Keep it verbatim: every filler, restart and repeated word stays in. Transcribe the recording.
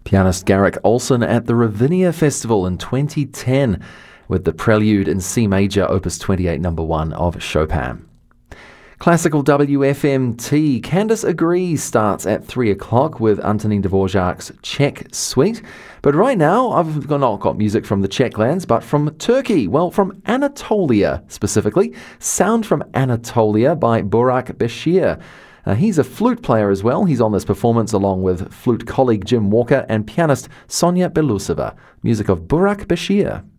Pianist Garrick Olson at the Ravinia Festival in twenty ten with the Prelude in C Major, Opus twenty-eight, number one of Chopin. Classical W F M T, Candice Agrees starts at three o'clock with Antonin Dvorak's Czech Suite. But right now, I've not got music from the Czech lands, but from Turkey. Well, from Anatolia specifically. Sound from Anatolia by Burak Bashir. Uh, he's a flute player as well. He's on this performance along with flute colleague Jim Walker and pianist Sonia Belousova. Music of Burak Bashir.